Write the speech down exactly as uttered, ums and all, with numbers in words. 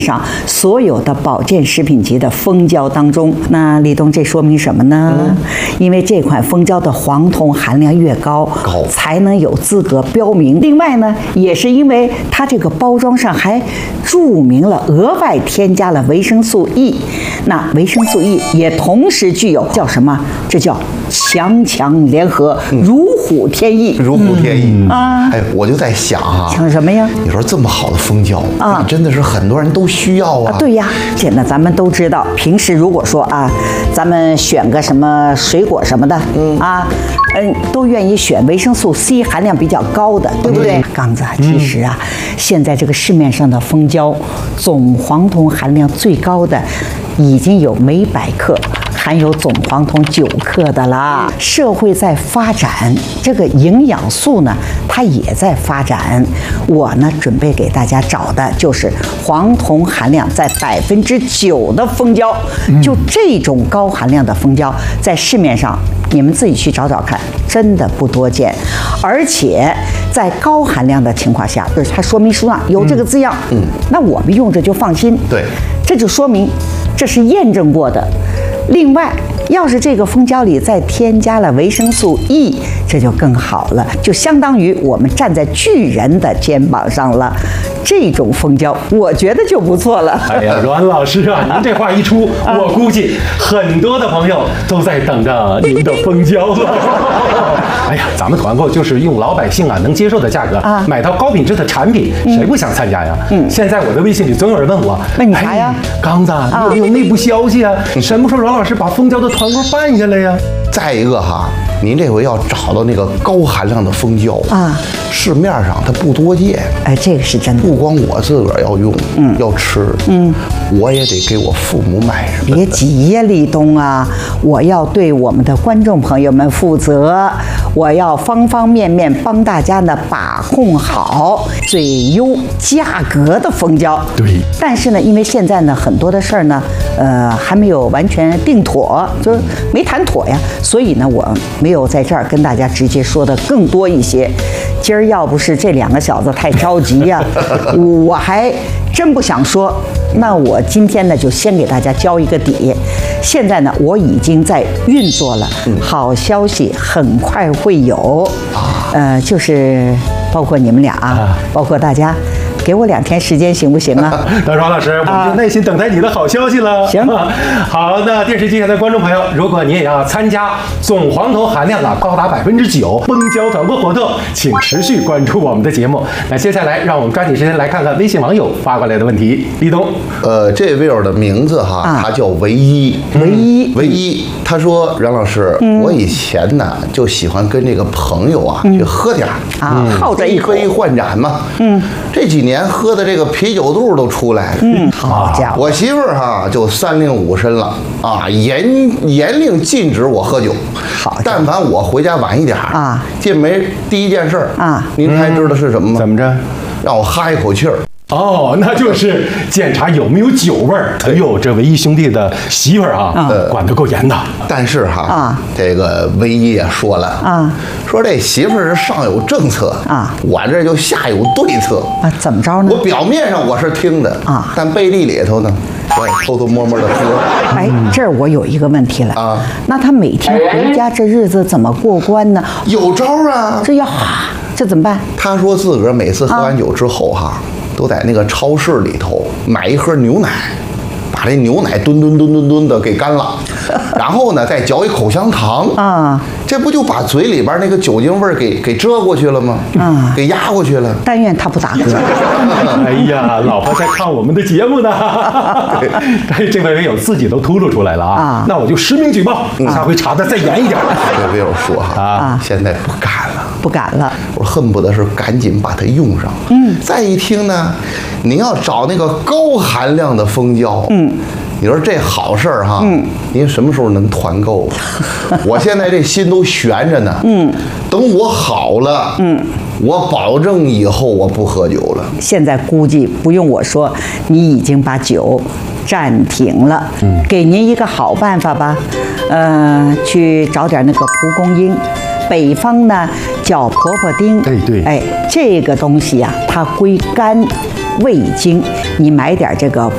上所有的保健食品级的蜂胶当中，那李东这说明什么呢？嗯、因为这款蜂胶的黄酮含量越高， 高才能有资格标明。另外呢，也是因为它这个包装上还注明了额外添加了维生素 E， 那维生素 E 也同时具有叫什么？这叫强强联合，嗯、如虎添翼。 如虎添翼、 嗯、啊！ 哎，我就在想啊， 想什么呀？ 你说这么好的蜂胶啊，真的是很多人都需要啊。 啊对呀，现在咱们都知道，平时如果说啊，咱们选个什么水果什么的，嗯啊，嗯，都愿意选维生素 C 含量比较高的，对不对？嗯、刚子，其实啊，嗯、现在这个市面上的蜂胶总黄酮含量最高的，已经有每百克含有总黄酮九克的啦。社会在发展，这个营养素呢，它也在发展。我呢，准备给大家找的就是黄酮含量在百分之九的蜂胶，就这种高含量的蜂胶，在市面上你们自己去找找看，真的不多见。而且在高含量的情况下，就是它说明书上有这个字样，嗯，那我们用着就放心。 对， 这就说明这是验证过的。另外，要是这个蜂胶里再添加了维生素 E， 这就更好了，就相当于我们站在巨人的肩膀上了。这种蜂胶，我觉得就不错了。 哎呀，阮老师啊，您这话一出，啊、我估计很多的朋友都在等着您的蜂胶了。哎呀，咱们团购就是用老百姓啊能接受的价格啊买到高品质的产品，嗯、谁不想参加呀？嗯，现在我的微信里总有人问我， 问你啥呀？ 哎、刚子，你有没有内部消息啊？嗯、什么时候阮老师把蜂胶的团购办下来呀？ 再一个哈，您这回要找到那个高含量的蜂胶啊，市面上它不多见。 哎，这个是真的。 不光我自个儿要用，嗯，要吃，嗯，我也得给我父母买什么。 别急呀，立冬啊，我要对我们的观众朋友们负责，我要方方面面帮大家呢把控好最优价格的蜂胶。 对。 但是呢，因为现在呢很多的事儿呢，呃，还没有完全定妥，就是没谈妥呀。所以呢，我没有在这儿跟大家直接说的更多一些。今儿要不是这两个小子太着急呀、啊，我还真不想说。那我今天呢，就先给大家交一个底。现在呢，我已经在运作了，好消息很快会有。呃，就是包括你们俩，包括大家。给我两天时间行不行啊？ 那阮老师，我们就耐心等待你的好消息了。 行， 好，那电视机前的观众朋友，如果你也要参加总黄酮含量啊高达百分之九蜂胶团购活动，请持续关注我们的节目。那接下来，让我们抓紧时间来看看微信网友发过来的问题。立冬， 呃，这位友的名字哈，啊、他叫唯一， 唯一， 唯一。他说，阮老师，嗯、我以前呢就喜欢跟这个朋友啊、嗯、去喝点啊，好这一口， 一杯换盏嘛。嗯，这几年。喝的这个啤酒肚都出来了， 嗯，好家伙！ 我媳妇儿哈就三令五申了啊，严严令禁止我喝酒。 好， 但凡我回家晚一点啊，进门第一件事啊， 您猜知道是什么吗？ 怎么着？ 让我哈一口气儿。 哦，那就是检查有没有酒味儿。哎呦，这唯一兄弟的媳妇儿啊，呃，管得够严的。 但是哈，啊，这个唯一也说了啊，说这媳妇儿是上有政策啊，我这就下有对策啊。怎么着呢？ 我表面上我是听的啊，但背地里头呢，我也偷偷摸摸的喝。 哎，这儿我有一个问题了啊，那他每天回家这日子怎么过关呢？ 有招啊， 这要这怎么办？ 他说自个儿每次喝完酒之后哈。都在那个超市里头买一盒牛奶，把这牛奶吨吨吨吨吨的给干了，然后呢再嚼一口香糖啊，这不就把嘴里边那个酒精味儿给给遮过去了吗？啊，给压过去了。 但愿他不打嗝。 哎呀，老婆在看我们的节目呢。这位网友自己都秃噜出来了啊，啊那我就实名举报，嗯、下回查的再严一点。 这位友说哈啊，现在不敢了。 不敢了， 我恨不得是赶紧把它用上。嗯，再一听呢，您要找那个高含量的蜂胶，嗯，你说这好事儿哈，嗯，您什么时候能团购？我现在这心都悬着呢，嗯，等我好了，嗯，我保证以后我不喝酒了。 现在估计不用我说，你已经把酒暂停了。嗯，给您一个好办法吧，呃，去找点那个蒲公英。北方呢叫婆婆丁， 哎对， 哎这个东西呀、啊，它归肝胃经，你买点这个